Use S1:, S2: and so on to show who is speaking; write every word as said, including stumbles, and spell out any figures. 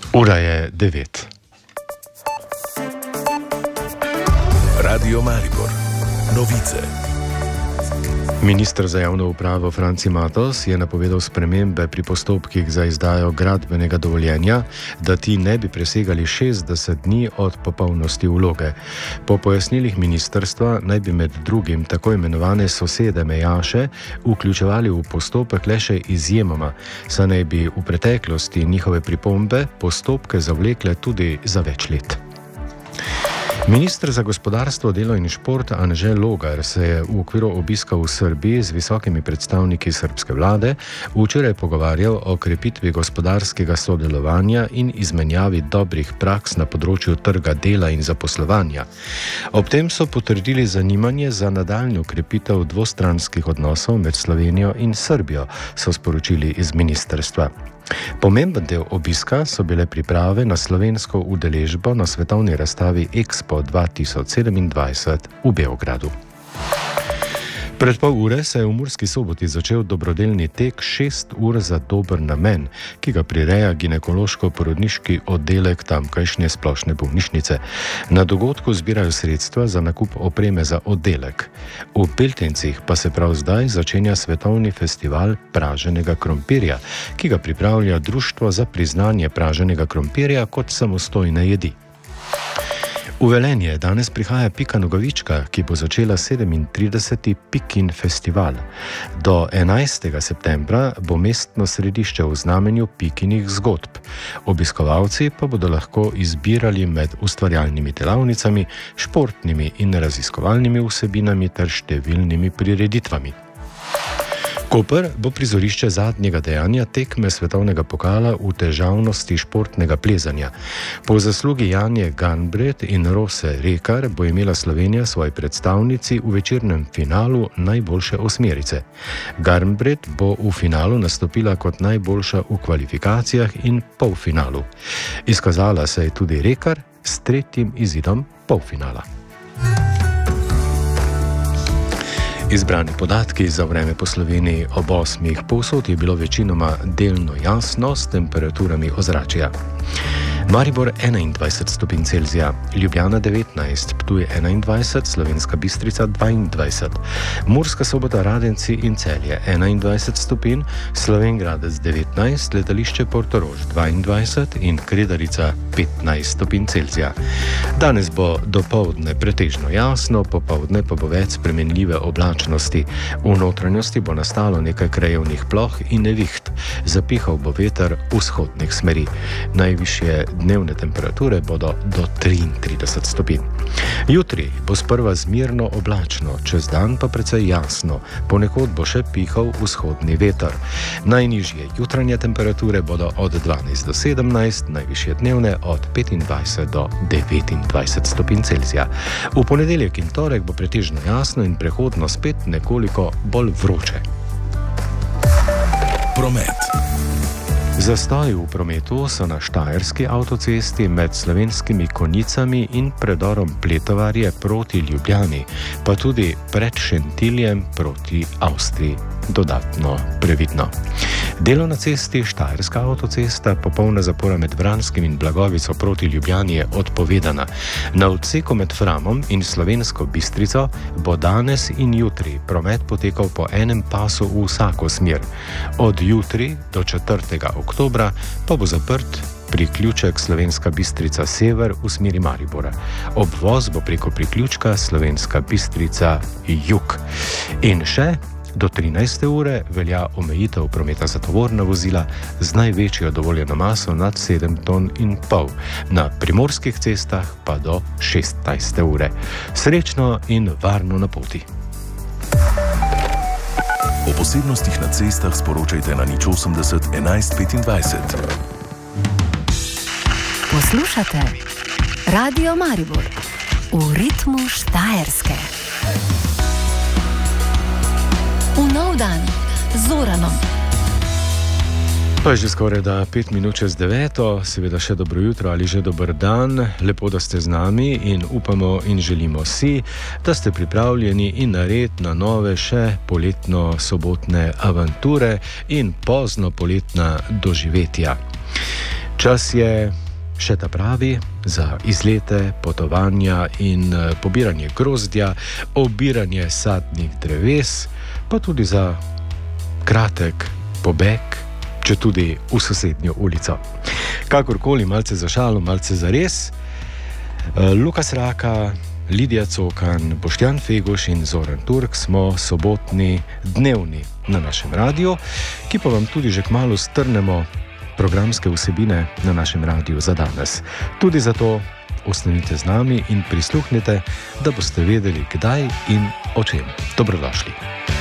S1: Ura je devet.
S2: Radio Maribor. Novice.
S1: Minister za javno upravo Franci Matos je napovedal spremembe pri postopkih za izdajo gradbenega dovoljenja, da ti ne bi presegali šestdeset dni od popolnosti vloge. Po pojasnilih ministrstva naj bi med drugim tako imenovane sosede mejaše vključevali v postopek le še izjemoma, saj naj bi v preteklosti njihove pripombe postopke zavlekle tudi za več let. Minister za gospodarstvo, delo in šport Anže Logar se je v okviru obiska v Srbiji z visokimi predstavniki srbske vlade včeraj pogovarjal o krepitvi gospodarskega sodelovanja in izmenjavi dobrih praks na področju trga dela in zaposlovanja. Ob tem so potrdili zanimanje za nadaljnjo krepitev dvostranskih odnosov med Slovenijo in Srbijo, so sporočili iz ministrstva. Pomemben del obiska so bile priprave na slovensko udeležbo na svetovni razstavi Expo dva tisoč sedemindvajset v Beogradu. Pred pol ure se je v Murski Soboti začel dobrodelni tek šest ur za dober namen, ki ga prireja ginekološko-porodniški oddelek tamkajšnje splošne bolnišnice. Na dogodku zbirajo sredstva za nakup opreme za oddelek. V Beltincih pa se prav zdaj začenja svetovni festival praženega krompirja, ki ga pripravlja Društvo za priznanje praženega krompirja kot samostojne jedi. V Velenje danes prihaja Pika Nogavička, ki bo začela sedemintrideseti Pikin festival. Do enajstega septembra bo mestno središče v znamenju Pikinih zgodb. Obiskovalci pa bodo lahko izbirali med ustvarjalnimi delavnicami, športnimi in raziskovalnimi vsebinami ter številnimi prireditvami. Koper bo prizorišče zadnjega dejanja tekme svetovnega pokala v težavnosti športnega plezanja. Po zaslugi Janje Garnbret in Rose Rekar bo imela Slovenija svoji predstavnici v večernem finalu najboljše osmerice. Garnbret bo v finalu nastopila kot najboljša v kvalifikacijah in polfinalu. Izkazala se je tudi Rekar s tretjim izidom polfinala. Izbrani podatki za vreme po Sloveniji ob osmih povsod je bilo večinoma delno jasno s temperaturami ozračja. Maribor enaindvajset stopinj Celzija, Ljubljana devetnajst, Ptuj enaindvajset, Slovenska Bistrica dvaindvajset, Murska Sobota, Radenci in Celje enaindvajset stopinj, Slovenj Gradec devetnajst, Letališče Portorož dvaindvajset in Kredarica petnajst stopinj Celzija. Danes bo dopoldne pretežno jasno, popoldne pa bo več spremenljive oblačnosti. V notranjosti bo nastalo nekaj krajevnih ploh in neviht. Zapihal bo veter vzhodnih smeri. Najvišje dnevne temperature bodo do triintrideset stopinj. Jutri bo sprva zmerno oblačno, čez dan pa precej jasno, ponekod bo še pihal vzhodni veter. Najnižje jutranje temperature bodo od dvanajst do sedemnajst, najvišje dnevne od petindvajset do devetindvajset stopinj Celzija. V ponedeljek in torek bo pretežno jasno in prehodno spet nekoliko bolj vroče.
S2: Promet.
S1: Zastoji v prometu so na Štajerski avtocesti med Slovenskimi Konjicami in predorom Pletovarje proti Ljubljani, pa tudi pred Šentiljem proti Avstriji. Dodatno previdno. Delo na cesti Štajerska avtocesta, popolna zapora med Vranskim in Blagovico proti Ljubljani je odpovedana. Na odseku med Framom in Slovensko Bistrico bo danes in jutri promet potekal po enem pasu v vsako smer. Od jutri do četrtega oktobra pa bo zaprt priključek Slovenska Bistrica sever v smeri Maribora. Obvoz bo preko priključka Slovenska Bistrica jug. In še do trinajste ure velja omejitev prometa za tovorna vozila z največjo dovoljeno maso nad sedem ton in pol, na primorskih cestah pa do šestnajste ure. Srečno in varno na poti.
S2: O posebnostih na cestah sporočajte na nič osemdeset enajst petindvajset.
S3: Poslušate Radio Maribor v ritmu Štajerske. V nov dan z Zoranom.
S1: Pa je že skoraj da pet minut čez deveto, seveda še dobro jutro ali že dober dan. Lepo, da ste z nami in upamo in želimo si, da ste pripravljeni in nared na nove še poletno sobotne avanture in pozno poletna doživetja. Čas je še ta pravi za izlete, potovanja in pobiranje grozdja, obiranje sadnih dreves, pa tudi za kratek pobeg, če tudi v sosednjo ulico. Kakorkoli, malce za šalo, malce za res. Lukas Raka, Lidija Cokan, Boštjan Feguš in Zoran Turk smo sobotni dnevni na našem radiju, ki pa vam tudi že kmalu strnemo programske vsebine na našem radiju za danes. Tudi zato ostanite z nami in prisluhnite, da boste vedeli, kdaj in o čem. Dobrodošli.